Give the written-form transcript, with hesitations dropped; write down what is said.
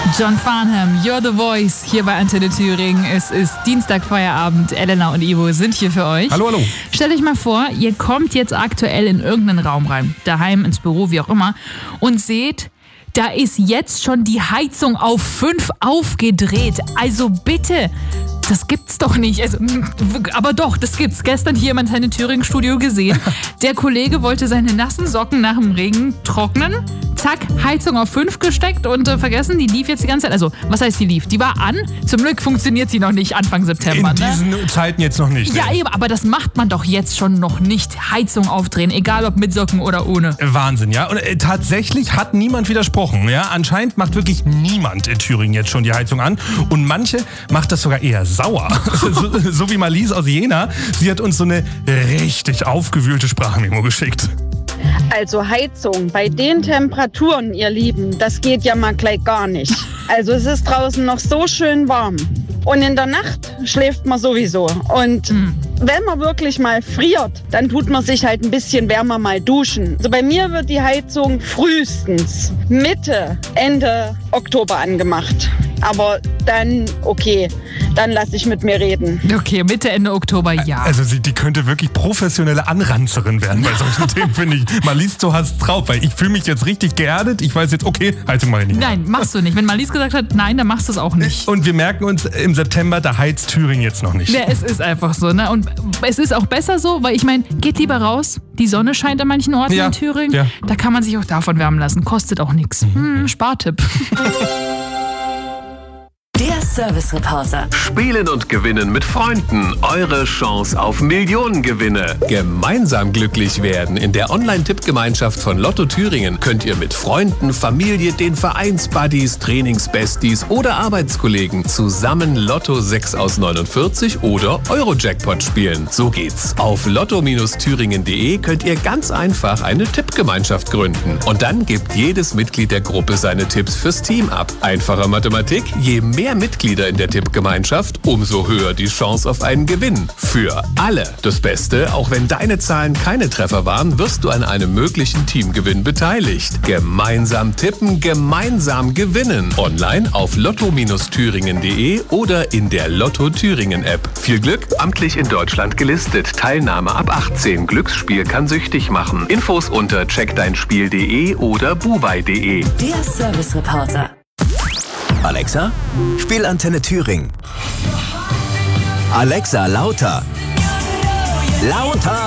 John Farnham, You're the Voice, hier bei Antenne Thüringen. Es ist Dienstag, Feierabend. Elena und Ivo sind hier für euch. Hallo, hallo. Stellt euch mal vor, ihr kommt jetzt aktuell in irgendeinen Raum rein, daheim, ins Büro, wie auch immer, und seht, da ist jetzt schon die Heizung auf 5 aufgedreht. Also bitte, das gibt's doch nicht. Also, aber doch, das gibt's. Gestern hier im Antenne Thüringen Studio gesehen. Der Kollege wollte seine nassen Socken nach dem Regen trocknen. Zack, Heizung auf 5 gesteckt und vergessen, die lief jetzt die ganze Zeit. Also, was heißt die lief? Die war an. Zum Glück funktioniert sie noch nicht Anfang September. In diesen Zeiten jetzt noch nicht. Ja, eben, aber das macht man doch jetzt schon noch nicht. Heizung aufdrehen, egal ob mit Socken oder ohne. Wahnsinn, ja. Und tatsächlich hat niemand widersprochen. Ja? Anscheinend macht wirklich niemand in Thüringen jetzt schon die Heizung an. Und manche macht das sogar eher sauer. so wie Marlies aus Jena. Sie hat uns so eine richtig aufgewühlte Sprachmemo geschickt. Also Heizung bei den Temperaturen, ihr Lieben, das geht ja mal gleich gar nicht. Also es ist draußen noch so schön warm. Und in der Nacht schläft man sowieso. Und wenn man wirklich mal friert, dann tut man sich halt ein bisschen wärmer mal duschen. Also bei mir wird die Heizung frühestens Mitte, Ende Oktober angemacht. Aber dann, okay, dann lasse ich mit mir reden. Okay, Mitte, Ende Oktober, ja. Also die könnte wirklich professionelle Anranzerin werden bei solchen Themen, finde ich. Marlies, du hast drauf, weil ich fühle mich jetzt richtig geerdet. Ich weiß jetzt, okay, Heizung mache ich nicht. Nein, machst du nicht. Wenn Marlies gesagt hat, nein, dann machst du es auch nicht. Und wir merken uns, im September, da heizt Thüringen jetzt noch nicht. Ja, es ist einfach so, ne? Und es ist auch besser so, weil ich meine, geht lieber raus. Die Sonne scheint an manchen Orten in Thüringen. Ja. Da kann man sich auch davon wärmen lassen. Kostet auch nichts. Spartipp. Der Service-Reporter. Spielen und gewinnen mit Freunden. Eure Chance auf Millionengewinne. Gemeinsam glücklich werden. In der Online-Tippgemeinschaft von Lotto Thüringen könnt ihr mit Freunden, Familie, den Vereinsbuddies, Trainingsbesties oder Arbeitskollegen zusammen Lotto 6 aus 49 oder Euro-Jackpot spielen. So geht's. Auf lotto-thüringen.de könnt ihr ganz einfach eine Tippgemeinschaft gründen. Und dann gibt jedes Mitglied der Gruppe seine Tipps fürs Team ab. Einfache Mathematik, je mehr Mitglieder in der Tippgemeinschaft, umso höher die Chance auf einen Gewinn. Für alle. Das Beste, auch wenn deine Zahlen keine Treffer waren, wirst du an einem möglichen Teamgewinn beteiligt. Gemeinsam tippen, gemeinsam gewinnen. Online auf lotto-thüringen.de oder in der Lotto Thüringen App. Viel Glück, amtlich in Deutschland gelistet. Teilnahme ab 18. Glücksspiel kann süchtig machen. Infos unter checkdeinspiel.de oder buwei.de. Der Service Reporter. Alexa, spiel Antenne Thüringen. Alexa, lauter. Lauter!